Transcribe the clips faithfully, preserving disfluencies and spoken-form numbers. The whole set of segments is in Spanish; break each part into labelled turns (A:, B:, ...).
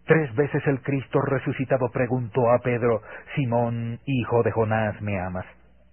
A: Tres veces el Cristo resucitado preguntó a Pedro: Simón, hijo de Jonás, ¿me amas?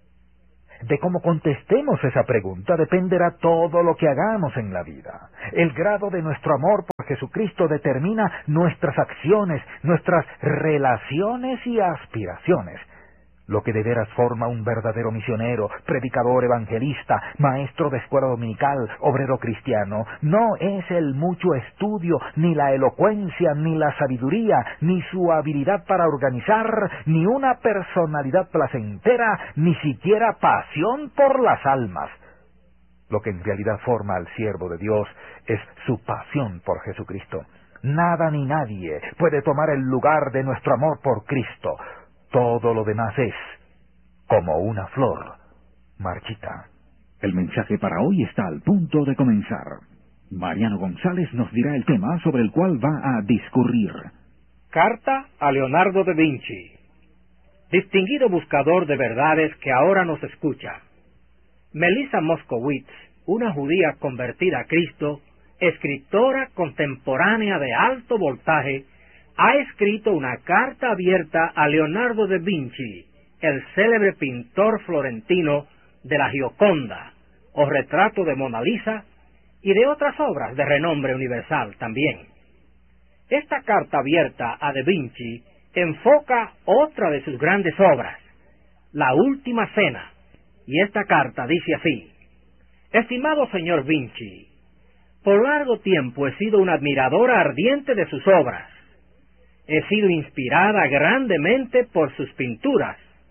A: De cómo contestemos esa pregunta dependerá todo lo que hagamos en la vida. El grado de nuestro amor por Jesucristo determina nuestras acciones, nuestras relaciones y aspiraciones. Lo que de veras forma un verdadero misionero, predicador evangelista, maestro de escuela dominical, obrero cristiano, no es el mucho estudio, ni la elocuencia, ni la sabiduría, ni su habilidad para organizar, ni una personalidad placentera, ni siquiera pasión por las almas. Lo que en realidad forma al siervo de Dios es su pasión por Jesucristo. Nada ni nadie puede tomar el lugar de nuestro amor por Cristo. Todo lo demás es como una flor marchita.
B: El mensaje para hoy está al punto de comenzar. Mariano González nos dirá el tema sobre el cual va a discurrir.
C: Carta a Leonardo da Vinci. Distinguido buscador de verdades que ahora nos escucha. Melissa Moskowitz, una judía convertida a Cristo, escritora contemporánea de alto voltaje, ha escrito una carta abierta a Leonardo da Vinci, el célebre pintor florentino de la Gioconda, o retrato de Mona Lisa, y de otras obras de renombre universal también. Esta carta abierta a da Vinci enfoca otra de sus grandes obras, La Última Cena, y esta carta dice así: Estimado señor Vinci, por largo tiempo he sido una admiradora ardiente de sus obras. He sido inspirada grandemente por sus pinturas.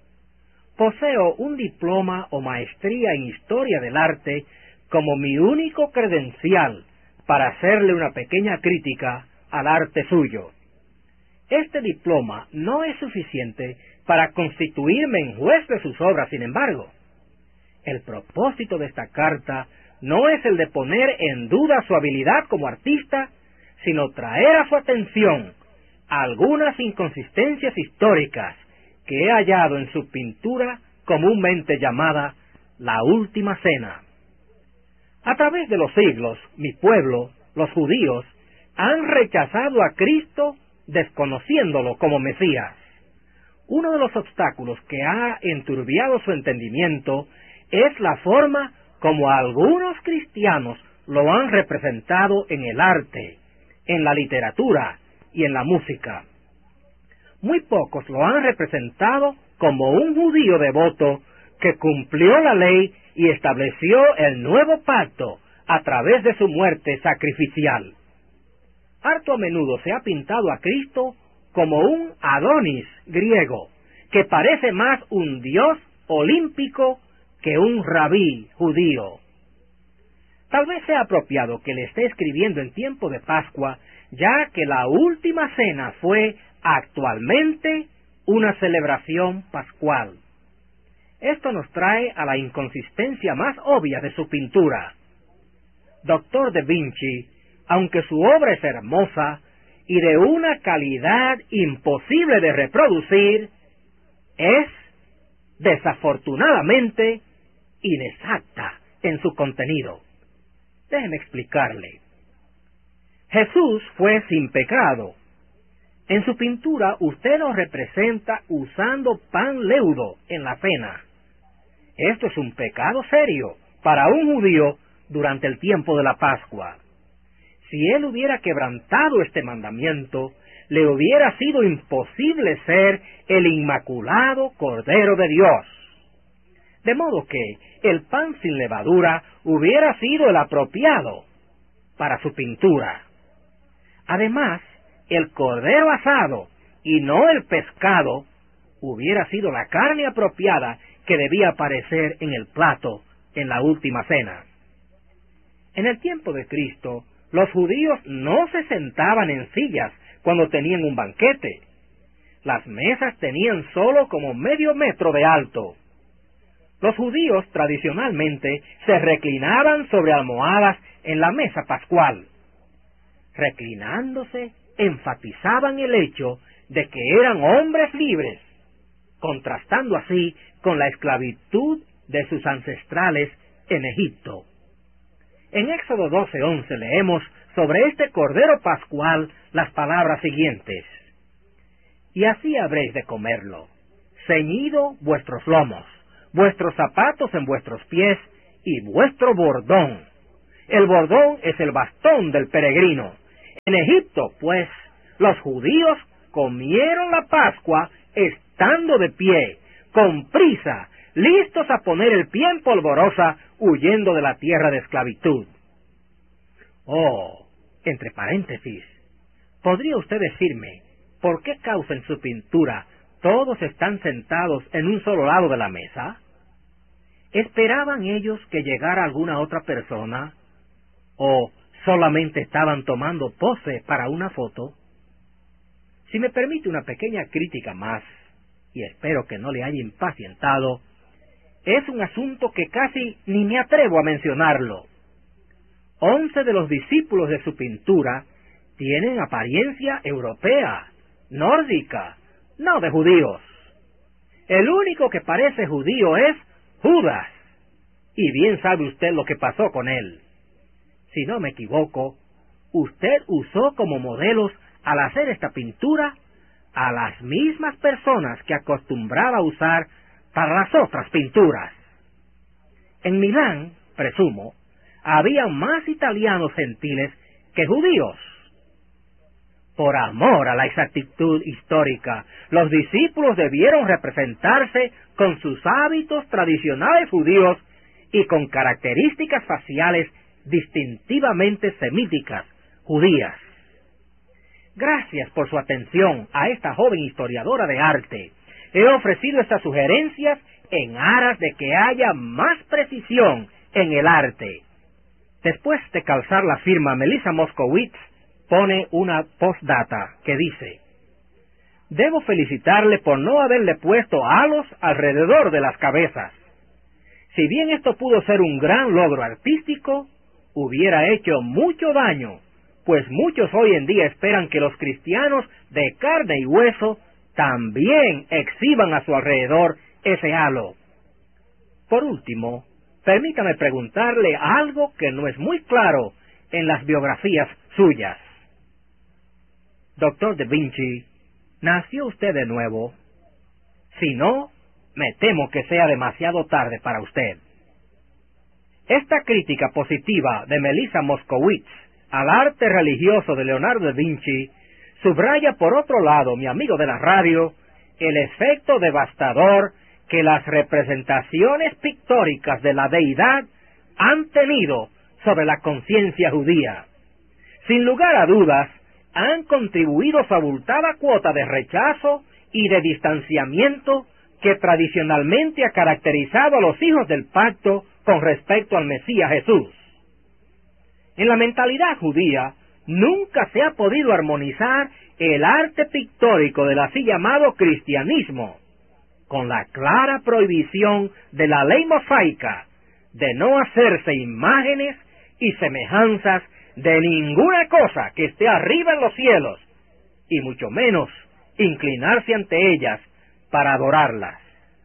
C: Poseo un diploma o maestría en historia del arte como mi único credencial para hacerle una pequeña crítica al arte suyo. Este diploma no es suficiente para constituirme en juez de sus obras, sin embargo. El propósito de esta carta no es el de poner en duda su habilidad como artista, sino traer a su atención algunas inconsistencias históricas que he hallado en su pintura comúnmente llamada La Última Cena. A través de los siglos, mi pueblo, los judíos, han rechazado a Cristo desconociéndolo como Mesías. Uno de los obstáculos que ha enturbiado su entendimiento es la forma como algunos cristianos lo han representado en el arte, en la literatura y en la música. Muy pocos lo han representado como un judío devoto que cumplió la ley y estableció el nuevo pacto a través de su muerte sacrificial. Harto a menudo se ha pintado a Cristo como un Adonis griego, que parece más un dios olímpico que un rabí judío. Tal vez sea apropiado que le esté escribiendo en tiempo de Pascua, ya que la última cena fue actualmente una celebración pascual. Esto nos trae a la inconsistencia más obvia de su pintura. Doctor da Vinci, aunque su obra es hermosa y de una calidad imposible de reproducir, es, desafortunadamente, inexacta en su contenido. Déjeme explicarle. Jesús fue sin pecado. En su pintura usted lo representa usando pan leudo en la cena. Esto es un pecado serio para un judío durante el tiempo de la Pascua. Si él hubiera quebrantado este mandamiento, le hubiera sido imposible ser el inmaculado Cordero de Dios. De modo que el pan sin levadura hubiera sido el apropiado para su pintura. Además, el cordero asado y no el pescado hubiera sido la carne apropiada que debía aparecer en el plato en la última cena. En el tiempo de Cristo, los judíos no se sentaban en sillas cuando tenían un banquete. Las mesas tenían solo como medio metro de alto. Los judíos tradicionalmente se reclinaban sobre almohadas en la mesa pascual. Reclinándose, enfatizaban el hecho de que eran hombres libres, contrastando así con la esclavitud de sus ancestrales en Egipto. En Éxodo doce once leemos sobre este cordero pascual las palabras siguientes: y así habréis de comerlo, ceñido vuestros lomos, vuestros zapatos en vuestros pies, y vuestro bordón. El bordón es el bastón del peregrino. En Egipto, pues, los judíos comieron la Pascua estando de pie, con prisa, listos a poner el pie en polvorosa, huyendo de la tierra de esclavitud. Oh, entre paréntesis, ¿podría usted decirme por qué causa en su pintura todos están sentados en un solo lado de la mesa? ¿Esperaban ellos que llegara alguna otra persona? ¿O solamente estaban tomando pose para una foto? Si me permite una pequeña crítica más, y espero que no le haya impacientado, es un asunto que casi ni me atrevo a mencionarlo. Once de los discípulos de su pintura tienen apariencia europea, nórdica, no de judíos. El único que parece judío es Judas, y bien sabe usted lo que pasó con él. Si no me equivoco, usted usó como modelos al hacer esta pintura a las mismas personas que acostumbraba a usar para las otras pinturas. En Milán, presumo, había más italianos gentiles que judíos. Por amor a la exactitud histórica, los discípulos debieron representarse con sus hábitos tradicionales judíos y con características faciales distintivamente semíticas, judías. Gracias por su atención a esta joven historiadora de arte. He ofrecido estas sugerencias en aras de que haya más precisión en el arte. Después de calzar la firma Melissa Moskowitz, pone una postdata que dice: debo felicitarle por no haberle puesto halos alrededor de las cabezas. Si bien esto pudo ser un gran logro artístico, hubiera hecho mucho daño, pues muchos hoy en día esperan que los cristianos de carne y hueso también exhiban a su alrededor ese halo. Por último, permítame preguntarle algo que no es muy claro en las biografías suyas. Doctor Da Vinci, ¿nació usted de nuevo? Si no, me temo que sea demasiado tarde para usted. Esta crítica positiva de Melissa Moskowitz al arte religioso de Leonardo da Vinci subraya por otro lado, mi amigo de la radio, el efecto devastador que las representaciones pictóricas de la deidad han tenido sobre la conciencia judía. Sin lugar a dudas, han contribuido su abultada cuota de rechazo y de distanciamiento que tradicionalmente ha caracterizado a los hijos del pacto con respecto al Mesías Jesús. En la mentalidad judía nunca se ha podido armonizar el arte pictórico del así llamado cristianismo con la clara prohibición de la ley mosaica de no hacerse imágenes y semejanzas de ninguna cosa que esté arriba en los cielos, y mucho menos inclinarse ante ellas para adorarlas.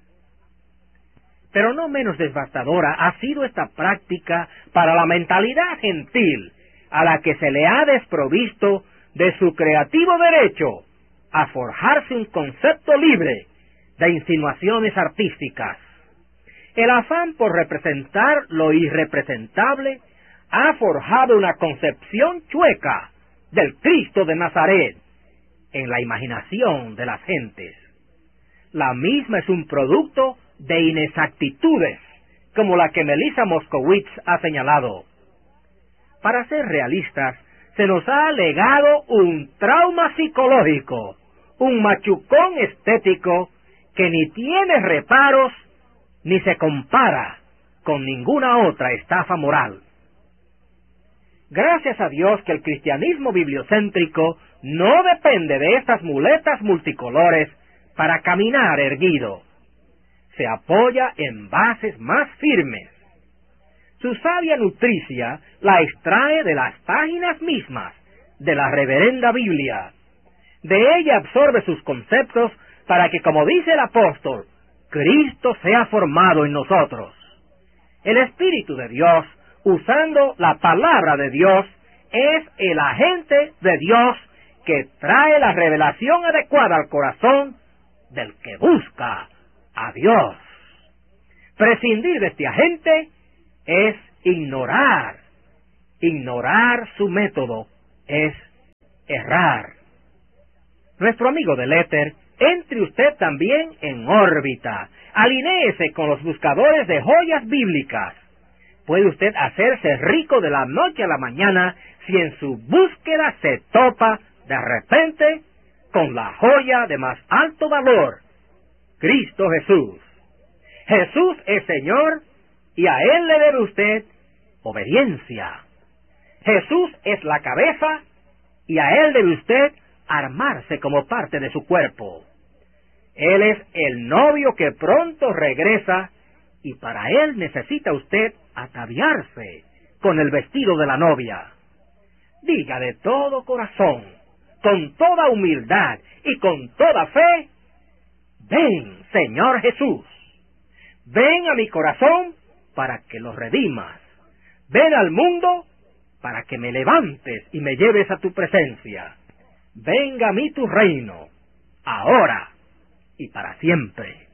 C: Pero no menos devastadora ha sido esta práctica para la mentalidad gentil, a la que se le ha desprovisto de su creativo derecho a forjarse un concepto libre de insinuaciones artísticas. El afán por representar lo irrepresentable ha forjado una concepción chueca del Cristo de Nazaret en la imaginación de las gentes. La misma es un producto de inexactitudes, como la que Melissa Moskowitz ha señalado. Para ser realistas, se nos ha legado un trauma psicológico, un machucón estético que ni tiene reparos ni se compara con ninguna otra estafa moral. Gracias a Dios que el cristianismo bibliocéntrico no depende de estas muletas multicolores para caminar erguido. Se apoya en bases más firmes. Su sabia nutricia la extrae de las páginas mismas de la reverenda Biblia. De ella absorbe sus conceptos para que, como dice el apóstol, Cristo sea formado en nosotros. El Espíritu de Dios, usando la palabra de Dios, es el agente de Dios que trae la revelación adecuada al corazón del que busca a Dios. Prescindir de este agente es ignorar. Ignorar su método es errar. Nuestro amigo del éter, entre usted también en órbita. Alinéese con los buscadores de joyas bíblicas. Puede usted hacerse rico de la noche a la mañana si en su búsqueda se topa de repente con la joya de más alto valor, Cristo Jesús. Jesús es Señor y a Él le debe usted obediencia. Jesús es la cabeza y a Él debe usted armarse como parte de su cuerpo. Él es el novio que pronto regresa y para Él necesita usted ataviarse con el vestido de la novia. Diga de todo corazón, con toda humildad y con toda fe: ven, Señor Jesús, ven a mi corazón para que lo redimas. Ven al mundo para que me levantes y me lleves a tu presencia. Venga a mí tu reino, ahora y para siempre.